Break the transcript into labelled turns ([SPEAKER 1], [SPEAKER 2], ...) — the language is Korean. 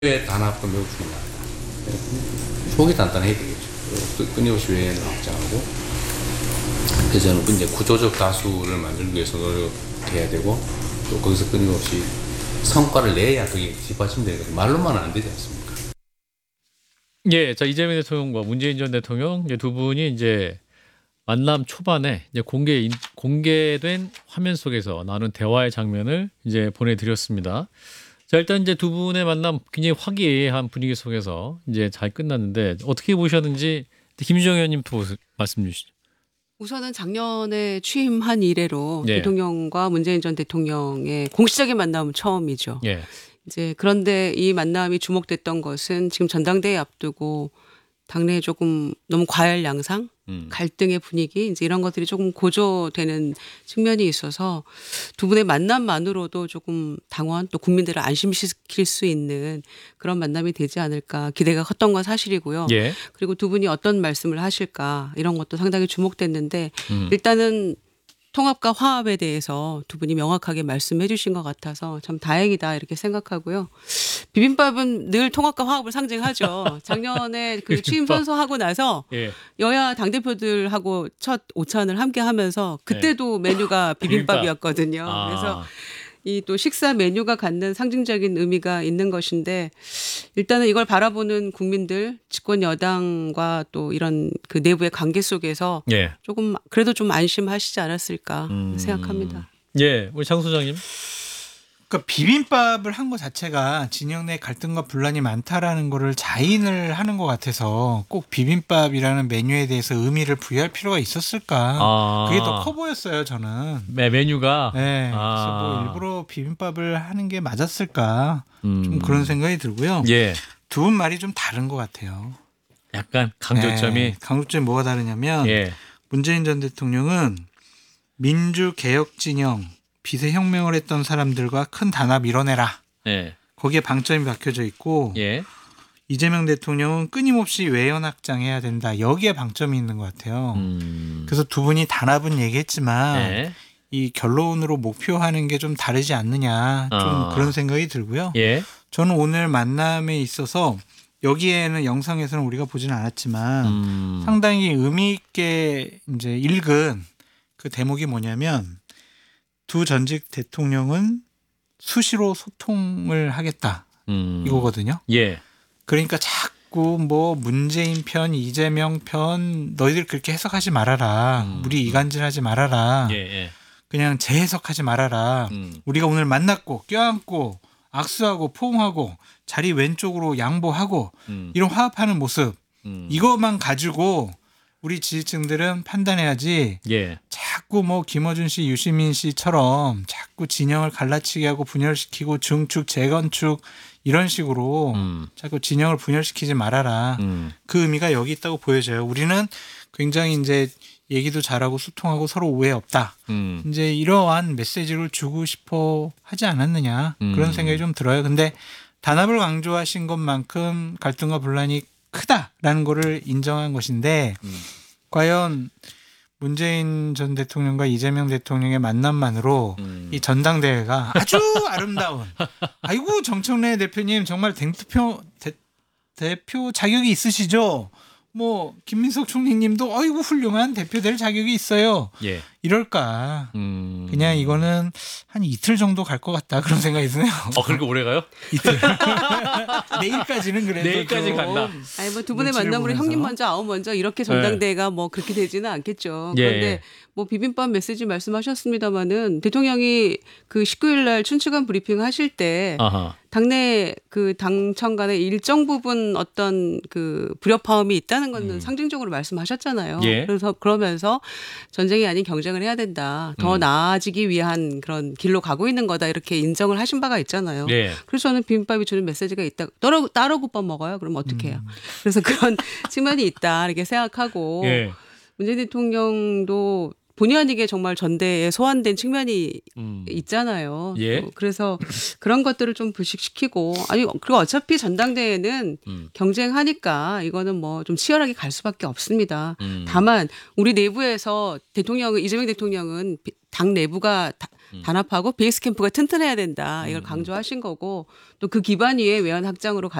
[SPEAKER 1] 단합도 매우 중요하다. 속이 단단해야 되겠죠. 끊임없이 외연을 확장하고, 그래서 저는 이제 구조적 다수를 만들기 위해서 노력해야 되고, 또 거기서 끊임없이 성과를 내야 그게 뒷받침되는 거죠. 말로만은 안 되지 않습니까?
[SPEAKER 2] 예, 자 이재명 대통령과 문재인 전 대통령 이제 두 분이 이제 만남 초반에 이제 공개된 화면 속에서 나눈 대화의 장면을 이제 보내드렸습니다. 자 일단 이제 두 분의 만남 굉장히 화기애애한 분위기 속에서 이제 잘 끝났는데 어떻게 보셨는지 김주정 의원님도 말씀 주시죠.
[SPEAKER 3] 우선은 작년에 취임한 이래로
[SPEAKER 2] 예.
[SPEAKER 3] 대통령과 문재인 전 대통령의 공식적인 만남은 처음이죠.
[SPEAKER 2] 예,
[SPEAKER 3] 이제 그런데 이 만남이 주목됐던 것은 지금 전당대회 앞두고 당내에 조금 너무 과열 양상, 갈등의 분위기 이제 이런 것들이 조금 고조되는 측면이 있어서 두 분의 만남만으로도 조금 당원 또 국민들을 안심시킬 수 있는 그런 만남이 되지 않을까 기대가 컸던 건 사실이고요.
[SPEAKER 2] 예,
[SPEAKER 3] 그리고 두 분이 어떤 말씀을 하실까 이런 것도 상당히 주목됐는데 일단은 통합과 화합에 대해서 두 분이 명확하게 말씀해 주신 것 같아서 참 다행이다 이렇게 생각하고요. 비빔밥은 늘 통합과 화합을 상징하죠. 작년에 그 취임 선서하고 나서
[SPEAKER 2] 예.
[SPEAKER 3] 여야 당대표들하고 첫 오찬을 함께 하면서 그때도 메뉴가 비빔밥이었거든요.
[SPEAKER 2] 아.
[SPEAKER 3] 그래서 이 또 식사 메뉴가 갖는 상징적인 의미가 있는 것인데 일단은 이걸 바라보는 국민들, 집권 여당과 또 이런 그 내부의 관계 속에서
[SPEAKER 2] 예,
[SPEAKER 3] 조금 그래도 좀 안심하시지 않았을까 생각합니다.
[SPEAKER 2] 예, 우리 장 소장님.
[SPEAKER 4] 그러니까 비빔밥을 한 것 자체가 진영 내 갈등과 분란이 많다라는 거를 자인을 하는 것 같아서 꼭 비빔밥이라는 메뉴에 대해서 의미를 부여할 필요가 있었을까?
[SPEAKER 2] 아.
[SPEAKER 4] 그게 더 커 보였어요, 저는.
[SPEAKER 2] 메뉴가.
[SPEAKER 4] 네,
[SPEAKER 2] 아.
[SPEAKER 4] 그래서 뭐 일부러 비빔밥을 하는 게 맞았을까? 좀 그런 생각이 들고요.
[SPEAKER 2] 예,
[SPEAKER 4] 두 분 말이 좀 다른 것 같아요.
[SPEAKER 2] 약간 강조점이.
[SPEAKER 4] 네, 강조점이 뭐가 다르냐면
[SPEAKER 2] 예,
[SPEAKER 4] 문재인 전 대통령은 민주개혁 진영 비세혁명을 했던 사람들과 큰 단합 이뤄내라.
[SPEAKER 2] 예,
[SPEAKER 4] 거기에 방점이 박혀져 있고
[SPEAKER 2] 예.
[SPEAKER 4] 이재명 대통령은 끊임없이 외연 확장해야 된다. 여기에 방점이 있는 것 같아요. 그래서 두 분이 단합은 얘기했지만
[SPEAKER 2] 예,
[SPEAKER 4] 이 결론으로 목표하는 게 좀 다르지 않느냐. 좀 그런 생각이 들고요.
[SPEAKER 2] 예,
[SPEAKER 4] 저는 오늘 만남에 있어서 여기에는 영상에서는 우리가 보지는 않았지만 상당히 의미 있게 이제 읽은 그 대목이 뭐냐면 두 전직 대통령은 수시로 소통을 하겠다 이거거든요.
[SPEAKER 2] 예,
[SPEAKER 4] 그러니까 자꾸 뭐 문재인 편, 이재명 편 너희들 그렇게 해석하지 말아라. 우리 이간질하지 말아라.
[SPEAKER 2] 예, 예.
[SPEAKER 4] 그냥 재해석하지 말아라. 우리가 오늘 만났고 껴안고 악수하고 포옹하고 자리 왼쪽으로 양보하고 이런 화합하는 모습 이것만 가지고 우리 지지층들은 판단해야지
[SPEAKER 2] 예.
[SPEAKER 4] 자꾸 뭐 김어준 씨, 유시민 씨처럼 자꾸 진영을 갈라치게 하고 분열시키고 중축, 재건축 이런 식으로 자꾸 진영을 분열시키지 말아라. 그 의미가 여기 있다고 보여져요. 우리는 굉장히 이제 얘기도 잘하고 소통하고 서로 오해 없다. 이제 이러한 메시지를 주고 싶어 하지 않았느냐 그런 생각이 좀 들어요. 근데 단합을 강조하신 것만큼 갈등과 분란이 크다라는 거를 인정한 것인데 과연 문재인 전 대통령과 이재명 대통령의 만남만으로 이 전당대회가 아주 아름다운 아이고 정청래 대표님 정말 대표 자격이 있으시죠? 뭐 김민석 총리님도 아이고 훌륭한 대표 될 자격이 있어요.
[SPEAKER 2] 예.
[SPEAKER 4] 이럴까? 그냥 이거는 한 이틀 정도 갈 것 같다 그런 생각이 드네요.
[SPEAKER 2] 그렇게 오래 가요?
[SPEAKER 4] 이틀. 내일까지는 그래도
[SPEAKER 2] 내일까지
[SPEAKER 4] 좀
[SPEAKER 2] 간다.
[SPEAKER 3] 아니 뭐 두 분의
[SPEAKER 4] 눈치를
[SPEAKER 3] 만남으로
[SPEAKER 4] 보면서.
[SPEAKER 3] 형님 먼저 아우 먼저 이렇게 전당대회가 뭐 그렇게 되지는 않겠죠. 그런데
[SPEAKER 2] 예.
[SPEAKER 3] 뭐 비빔밥 메시지 말씀하셨습니다마는 대통령이 그 19일 날 춘추관 브리핑 하실 때
[SPEAKER 2] 아하.
[SPEAKER 3] 당내 그 당청 간에 일정 부분 어떤 그 불협화음이 있다는 것은 상징적으로 말씀하셨잖아요.
[SPEAKER 2] 예.
[SPEAKER 3] 그래서 그러면서 전쟁이 아닌 경쟁을 해야 된다. 더 나아지기 위한 그런 길로 가고 있는 거다. 이렇게 인정을 하신 바가 있잖아요.
[SPEAKER 2] 예.
[SPEAKER 3] 그래서 저는 비빔밥이 주는 메시지가 있다. 따로 국밥 먹어요. 그럼 어떻게 해요? 그래서 그런 측면이 있다. 이렇게 생각하고
[SPEAKER 2] 예.
[SPEAKER 3] 문재인 대통령도 본의 아니게 정말 전대에 소환된 측면이 있잖아요.
[SPEAKER 2] 예.
[SPEAKER 3] 그래서 그런 것들을 좀 불식시키고 아니 그리고 어차피 전당대회는 경쟁하니까 이거는 뭐 좀 치열하게 갈 수밖에 없습니다. 다만 우리 내부에서 이재명 대통령은 당 내부가 단합하고 베이스 캠프가 튼튼해야 된다. 이걸 강조하신 거고 또 그 기반 위에 외연 확장으로